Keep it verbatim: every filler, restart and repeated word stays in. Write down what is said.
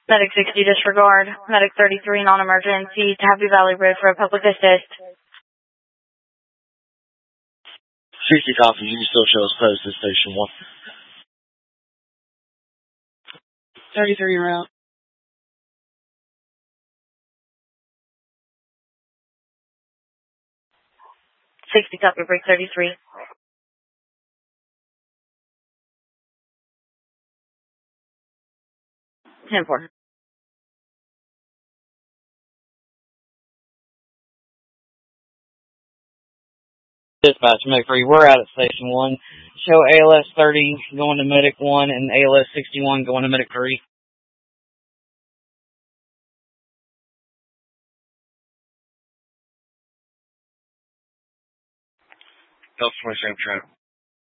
Medic sixty, disregard. Medic thirty-three, non-emergency to Happy Valley Road for a public assist. sixty copy, you can still show us close to station one. thirty-three en route. sixty copy, break thirty-three. ten four. Dispatch, Medic three, we're out at Station one. Show A L S thirty going to Medic one and A L S sixty-one going to Medic three. Delta twenty-seven, traffic.